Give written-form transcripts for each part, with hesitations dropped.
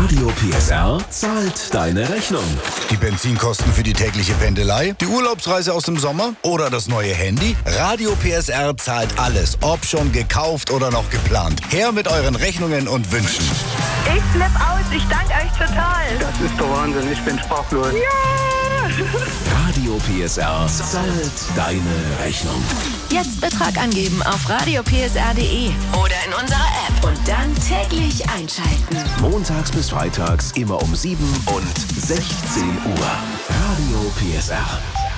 Radio PSR zahlt deine Rechnung. Die Benzinkosten für die tägliche Pendelei, die Urlaubsreise aus dem Sommer oder das neue Handy? Radio PSR zahlt alles, ob schon gekauft oder noch geplant. Her mit euren Rechnungen und Wünschen. Ich flipp aus, ich danke euch total. Das ist doch Wahnsinn, ich bin sprachlos. Ja! Radio PSR zahlt deine Rechnung. Jetzt Betrag angeben auf radiopsr.de oder in unserer App und dann täglich einschalten. Montags bis freitags immer um 7 und 16 Uhr. Radio PSR.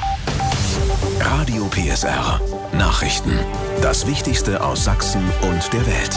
Radio PSR. Nachrichten. Das Wichtigste aus Sachsen und der Welt.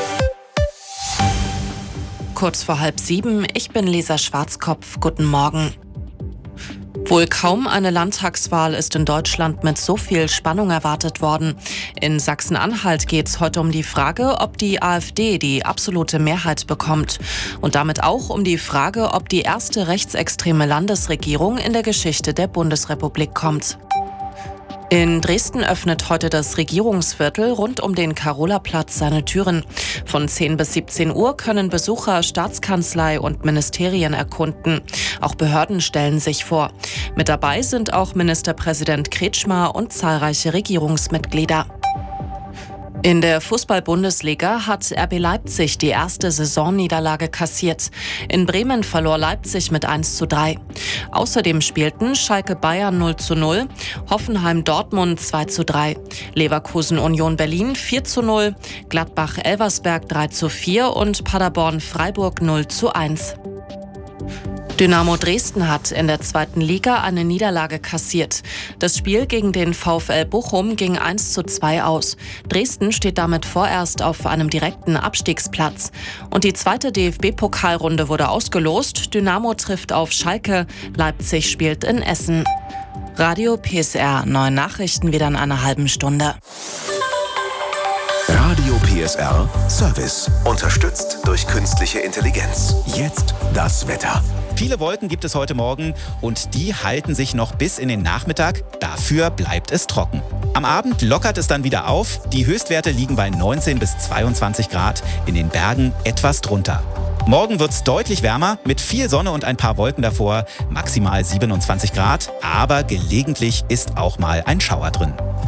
Kurz vor 6:30, ich bin Lisa Schwarzkopf. Guten Morgen. Wohl kaum eine Landtagswahl ist in Deutschland mit so viel Spannung erwartet worden. In Sachsen-Anhalt geht es heute um die Frage, ob die AfD die absolute Mehrheit bekommt. Und damit auch um die Frage, ob die erste rechtsextreme Landesregierung in der Geschichte der Bundesrepublik kommt. In Dresden öffnet heute das Regierungsviertel rund um den Carolaplatz seine Türen. Von 10 bis 17 Uhr können Besucher Staatskanzlei und Ministerien erkunden. Auch Behörden stellen sich vor. Mit dabei sind auch Ministerpräsident Kretschmer und zahlreiche Regierungsmitglieder. In der Fußball-Bundesliga hat RB Leipzig die erste Saisonniederlage kassiert. In Bremen verlor Leipzig mit 1:3. Außerdem spielten Schalke Bayern 0:0, Hoffenheim Dortmund 2:3, Leverkusen Union Berlin 4:0, Gladbach Elversberg 3:4 und Paderborn Freiburg 0:1. Dynamo Dresden hat in der zweiten Liga eine Niederlage kassiert. Das Spiel gegen den VfL Bochum ging 1:2 aus. Dresden steht damit vorerst auf einem direkten Abstiegsplatz. Und die zweite DFB-Pokalrunde wurde ausgelost. Dynamo trifft auf Schalke, Leipzig spielt in Essen. Radio PSR, neue Nachrichten wieder in einer halben Stunde. Radio PSR Service. Unterstützt durch künstliche Intelligenz. Jetzt das Wetter. Viele Wolken gibt es heute Morgen und die halten sich noch bis in den Nachmittag. Dafür bleibt es trocken. Am Abend lockert es dann wieder auf. Die Höchstwerte liegen bei 19 bis 22 Grad, in den Bergen etwas drunter. Morgen wird es deutlich wärmer, mit viel Sonne und ein paar Wolken davor, maximal 27 Grad. Aber gelegentlich ist auch mal ein Schauer drin.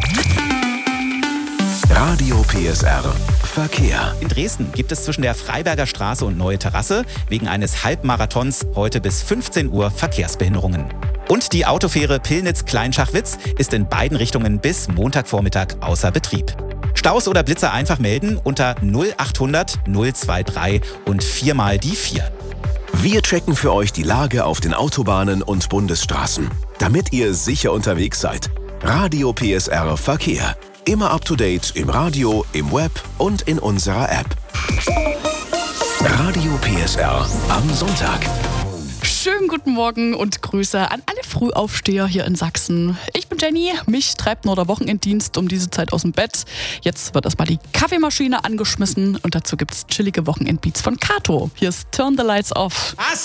Radio PSR Verkehr. In Dresden gibt es zwischen der Freiberger Straße und Neue Terrasse wegen eines Halbmarathons heute bis 15 Uhr Verkehrsbehinderungen. Und die Autofähre Pillnitz-Kleinschachwitz ist in beiden Richtungen bis Montagvormittag außer Betrieb. Staus oder Blitzer einfach melden unter 0800 023 und 4 mal die 4. Wir checken für euch die Lage auf den Autobahnen und Bundesstraßen, damit ihr sicher unterwegs seid. Radio PSR Verkehr. Immer up to date im Radio, im Web und in unserer App. Radio PSR am Sonntag. Schönen guten Morgen und Grüße an alle Frühaufsteher hier in Sachsen. Ich bin Jenny, mich treibt nur der Wochenenddienst um diese Zeit aus dem Bett. Jetzt wird erstmal die Kaffeemaschine angeschmissen und dazu gibt's chillige Wochenendbeats von Kato. Hier ist Turn the Lights Off. Was?